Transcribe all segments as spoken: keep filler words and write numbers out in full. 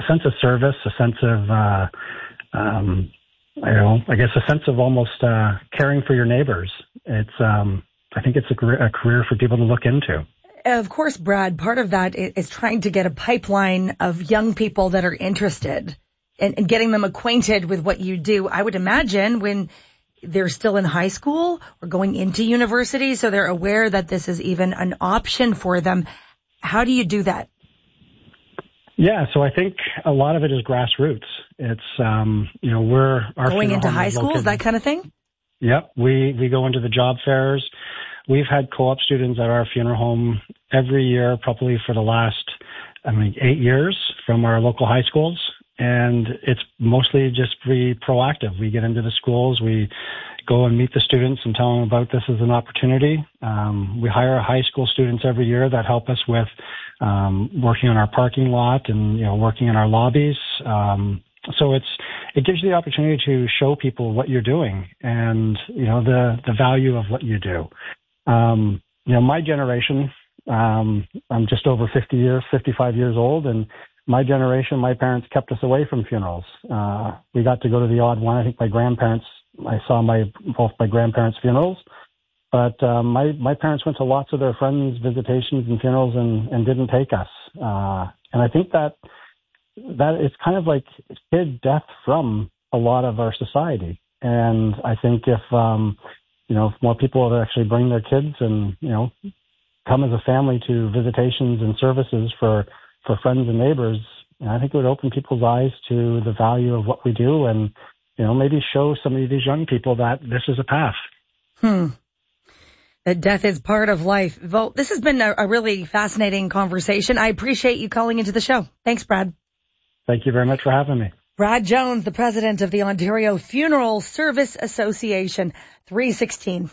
sense of service, a sense of, uh, um, I don't know, I guess a sense of almost uh, caring for your neighbors. It's, um, I think it's a career, a career for people to look into. Of course, Brad, part of that is trying to get a pipeline of young people that are interested and, and getting them acquainted with what you do. I would imagine when they're still in high school or going into university, so they're aware that this is even an option for them. How do you do that? Yeah, so I think a lot of it is grassroots. It's, um, you know, we're... our Going into high schools, located, that kind of thing? Yep, we, we go into the job fairs. We've had co-op students at our funeral home every year, probably for the last, I mean, eight years from our local high schools. And it's mostly just be proactive. We get into the schools, we go and meet the students and tell them about this as an opportunity. Um, we hire high school students every year that help us with um, working on our parking lot and, you know, working in our lobbies. Um, so it's it gives you the opportunity to show people what you're doing and, you know, the, the value of what you do. Um, you know, my generation, um, I'm just over fifty years, fifty-five years old, and my generation, my parents kept us away from funerals. Uh, we got to go to the odd one. I think my grandparents, I saw my, both my grandparents' funerals, but, um, my, my parents went to lots of their friends' visitations and funerals and, and didn't take us. Uh, and I think that, that it's kind of like hid death from a lot of our society. And I think if, um, you know, if more people would actually bring their kids and, you know, come as a family to visitations and services for, for friends and neighbors, and I think it would open people's eyes to the value of what we do and, you know, maybe show some of these young people that this is a path. Hmm. That death is part of life. Well, this has been a, a really fascinating conversation. I appreciate you calling into the show. Thanks, Brad. Thank you very much for having me. Brad Jones, the president of the Ontario Funeral Service Association, three sixteen.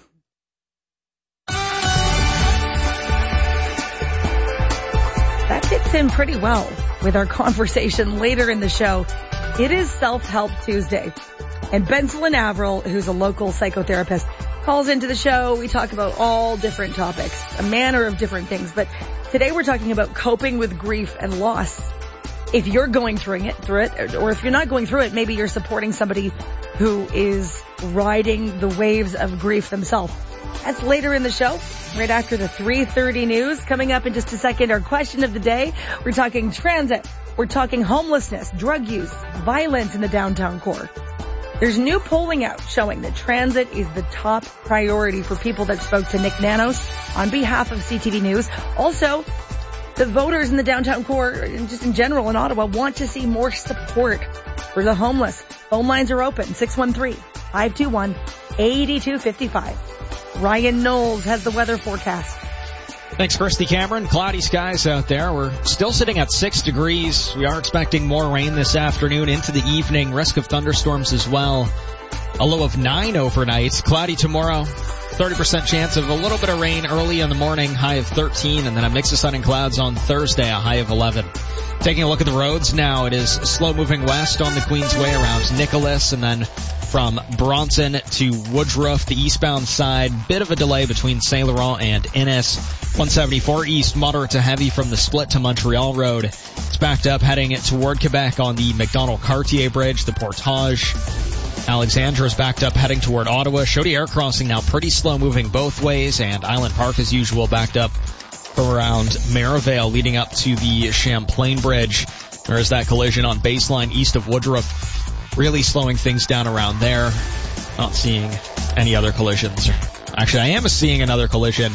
That fits in pretty well with our conversation later in the show. It is Self-Help Tuesday. And Benselin Averill, who's a local psychotherapist, calls into the show. We talk about all different topics, a manner of different things. But today we're talking about coping with grief and loss. If you're going through it, through it, or if you're not going through it, maybe you're supporting somebody who is riding the waves of grief themselves. That's later in the show, right after the three thirty news. Coming up in just a second, our question of the day. We're talking transit. We're talking homelessness, drug use, violence in the downtown core. There's new polling out showing that transit is the top priority for people that spoke to Nick Nanos on behalf of C T V News. Also, the voters in the downtown core, and just in general in Ottawa, want to see more support for the homeless. Phone lines are open, six one three, five two one, eight two five five. Ryan Knowles has the weather forecast. Thanks, Christy Cameron. Cloudy skies out there. We're still sitting at six degrees. We are expecting more rain this afternoon into the evening. Risk of thunderstorms as well. A low of nine overnight. Cloudy tomorrow. thirty percent chance of a little bit of rain early in the morning, high of thirteen, and then a mix of sun and clouds on Thursday, a high of eleven. Taking a look at the roads now, it is slow moving west on the Queensway around Nicholas, and then from Bronson to Woodruff, the eastbound side, bit of a delay between Saint Laurent and Innis. one seventy-four east, moderate to heavy from the split to Montreal Road. It's backed up heading toward Quebec on the McDonald-Cartier Bridge, the Portage. Alexandra is backed up heading toward Ottawa. Chaudière crossing now pretty slow moving both ways, and Island Park as usual backed up around Merivale leading up to the Champlain Bridge. There is that collision on Baseline east of Woodruff, really slowing things down around there. Not seeing any other collisions. Actually, I am seeing another collision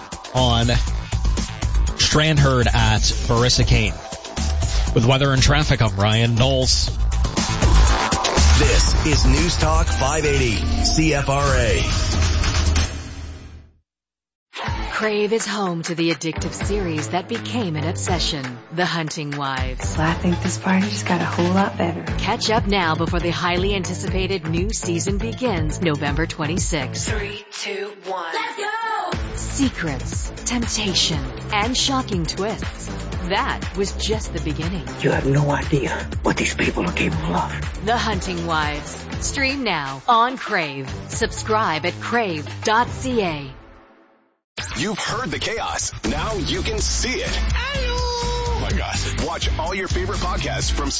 on Strandherd at Barisicane. With weather and traffic, I'm Ryan Knowles. This is News Talk five eighty, C F R A. Crave is home to the addictive series that became an obsession, The Hunting Wives. Well, I think this party just got a whole lot better. Catch up now before the highly anticipated new season begins November twenty-sixth. Three, two, one. Let's go! Secrets, temptation, and shocking twists. That was just the beginning. You have no idea what these people are capable of. The Hunting Wives. Stream now on Crave. Subscribe at crave dot c a. You've heard the chaos. Now you can see it. Oh my gosh. Watch all your favorite podcasts from